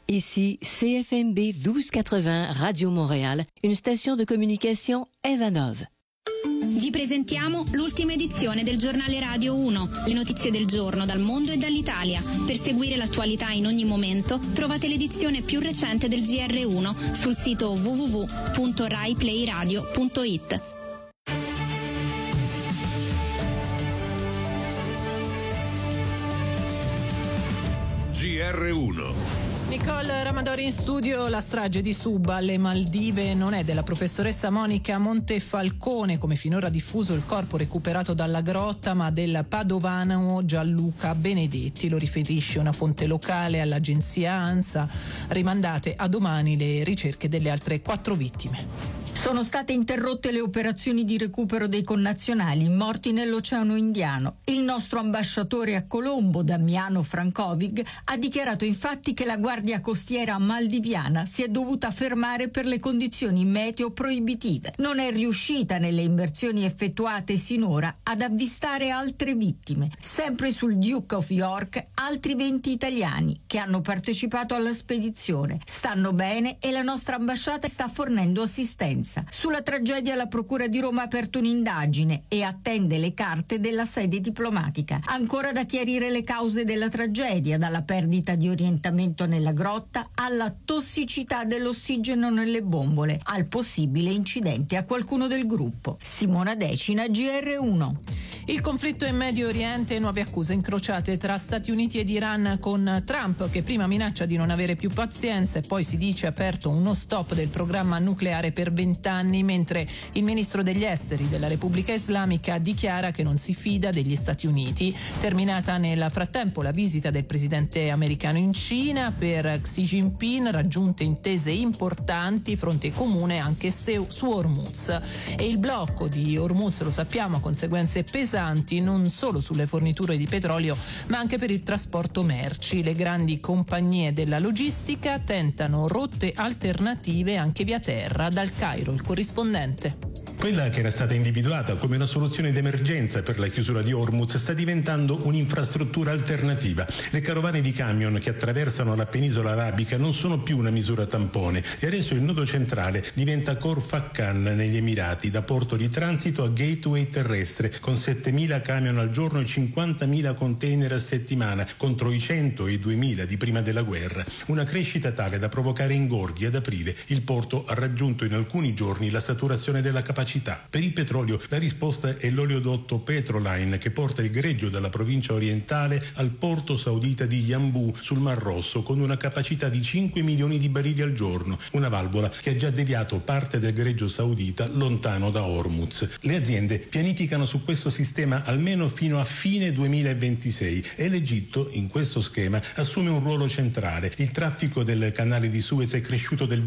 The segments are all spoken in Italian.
Ici CFMB 1280 Radio Montréal, une station de communication Evanov. Vi presentiamo l'ultima edizione del giornale Radio 1, le notizie del giorno dal mondo e dall'Italia. Per seguire l'attualità in ogni momento trovate l'edizione più recente del GR1 sul sito www.raiplayradio.it. GR1. Nicole Ramadori in studio. La strage di Suba alle Maldive non è della professoressa Monica Montefalcone, come finora diffuso il corpo recuperato dalla grotta, ma del padovano Gianluca Benedetti. Lo riferisce una fonte locale all'agenzia ANSA. Rimandate a domani le ricerche delle altre 4 vittime. Sono state interrotte le operazioni di recupero dei connazionali morti nell'Oceano Indiano. Il nostro ambasciatore a Colombo, Damiano Frankovic, ha dichiarato infatti che la guardia costiera maldiviana si è dovuta fermare per le condizioni meteo proibitive. Non è riuscita nelle immersioni effettuate sinora ad avvistare altre vittime. Sempre sul Duke of York, altri 20 italiani che hanno partecipato alla spedizione stanno bene e la nostra ambasciata sta fornendo assistenza. Sulla tragedia la Procura di Roma ha aperto un'indagine e attende le carte della sede diplomatica. Ancora da chiarire le cause della tragedia, dalla perdita di orientamento nella grotta alla tossicità dell'ossigeno nelle bombole, al possibile incidente a qualcuno del gruppo. Simona Decina, GR1. Il conflitto in Medio Oriente, nuove accuse incrociate tra Stati Uniti ed Iran, con Trump che prima minaccia di non avere più pazienza e poi si dice aperto uno stop del programma nucleare per 20 anni, mentre il ministro degli esteri della Repubblica Islamica dichiara che non si fida degli Stati Uniti. Terminata nel frattempo la visita del presidente americano in Cina, per Xi Jinping raggiunte intese importanti, fronte comune anche su Hormuz. E il blocco di Hormuz, lo sappiamo, ha conseguenze pesanti non solo sulle forniture di petrolio ma anche per il trasporto merci. Le grandi compagnie della logistica tentano rotte alternative anche via terra. Dal Cairo il corrispondente. Quella che era stata individuata come una soluzione d'emergenza per la chiusura di Hormuz sta diventando un'infrastruttura alternativa. Le carovane di camion che attraversano la penisola arabica non sono più una misura tampone e adesso il nodo centrale diventa Khor Fakkan negli Emirati, da porto di transito a gateway terrestre, con 7.000 camion al giorno e 50.000 container a settimana, contro i 100 e i 2.000 di prima della guerra. Una crescita tale da provocare ingorghi. Ad aprile il porto ha raggiunto in alcuni giorni la saturazione della capacità. Per il petrolio la risposta è l'oleodotto Petroline, che porta il greggio dalla provincia orientale al porto saudita di Yanbu sul Mar Rosso, con una capacità di 5 milioni di barili al giorno, una valvola che ha già deviato parte del greggio saudita lontano da Hormuz. Le aziende pianificano su questo sistema almeno fino a fine 2026 e l'Egitto in questo schema assume un ruolo centrale. Il traffico del canale di Suez è cresciuto del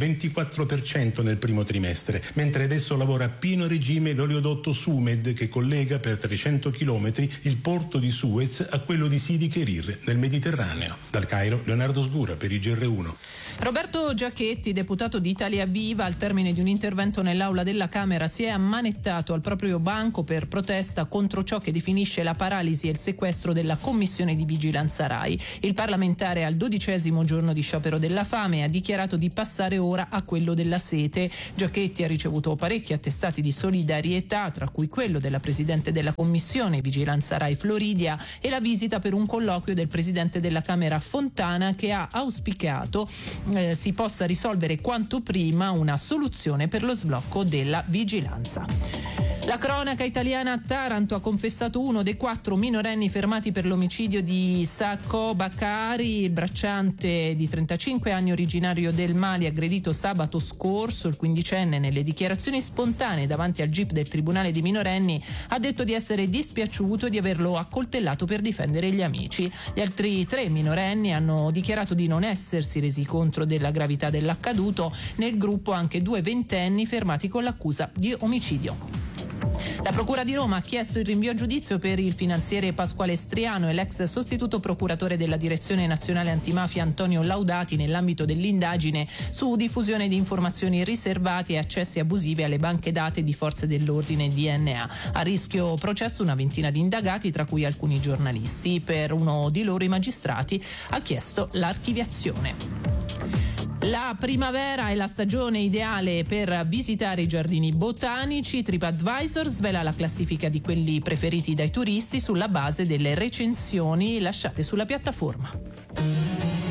24% nel primo trimestre, mentre adesso lavora a pieno regime l'oleodotto Sumed, che collega per 300 chilometri il porto di Suez a quello di Sidi Kerir nel Mediterraneo. Dal Cairo, Leonardo Sgura per il GR1. Roberto Giachetti, deputato di Italia Viva, al termine di un intervento nell'aula della Camera si è ammanettato al proprio banco per protesta contro ciò che definisce la paralisi e il sequestro della Commissione di Vigilanza Rai. Il parlamentare al 12° giorno di sciopero della fame ha dichiarato di passare ora a quello della sete. Giachetti ha ricevuto parecchi attestati di solidarietà, tra cui quello della presidente della Commissione Vigilanza Rai Floridia e la visita per un colloquio del presidente della Camera Fontana, che ha auspicato si possa risolvere quanto prima una soluzione per lo sblocco della vigilanza. La cronaca italiana: a Taranto ha confessato uno dei 4 minorenni fermati per l'omicidio di Sacco Bakari, il bracciante di 35 anni originario del Mali, aggredito sabato scorso. Il 15enne, nelle dichiarazioni spontanee davanti al GIP del Tribunale dei minorenni, ha detto di essere dispiaciuto e di averlo accoltellato per difendere gli amici. Gli altri 3 minorenni hanno dichiarato di non essersi resi conto della gravità dell'accaduto. Nel gruppo anche 2 ventenni fermati con l'accusa di omicidio. La Procura di Roma ha chiesto il rinvio a giudizio per il finanziere Pasquale Striano e l'ex sostituto procuratore della Direzione Nazionale Antimafia Antonio Laudati nell'ambito dell'indagine su diffusione di informazioni riservate e accessi abusivi alle banche date di forze dell'ordine DNA. A rischio processo una ventina di indagati, tra cui alcuni giornalisti. Per uno di loro i magistrati ha chiesto l'archiviazione. La primavera è la stagione ideale per visitare i giardini botanici. TripAdvisor svela la classifica di quelli preferiti dai turisti sulla base delle recensioni lasciate sulla piattaforma.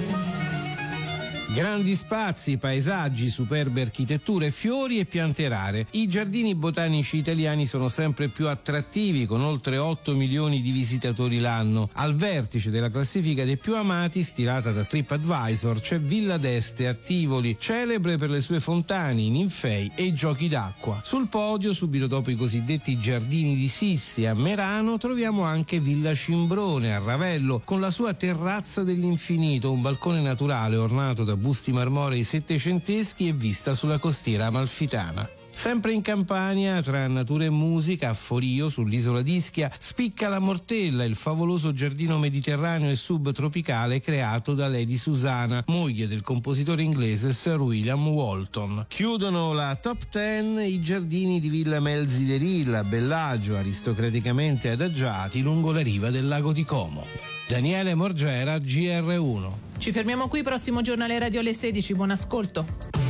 Grandi spazi, paesaggi, superbe architetture, fiori e piante rare. I giardini botanici italiani sono sempre più attrattivi, con oltre 8 milioni di visitatori l'anno. Al vertice della classifica dei più amati, stilata da TripAdvisor, c'è Villa d'Este a Tivoli, celebre per le sue fontane, i ninfei e i giochi d'acqua. Sul podio, subito dopo i cosiddetti giardini di Sissi a Merano, troviamo anche Villa Cimbrone a Ravello, con la sua terrazza dell'infinito, un balcone naturale ornato da busti marmorei settecenteschi e vista sulla costiera amalfitana. Sempre in Campania, tra natura e musica, a Forio, sull'isola di Ischia, spicca la Mortella, il favoloso giardino mediterraneo e subtropicale creato da Lady Susanna, moglie del compositore inglese Sir William Walton. Chiudono la top 10 i giardini di Villa Melzideril a Bellagio, aristocraticamente adagiati lungo la riva del lago di Como. Daniele Morgera, GR1. Ci fermiamo qui, prossimo giornale radio alle 16, buon ascolto.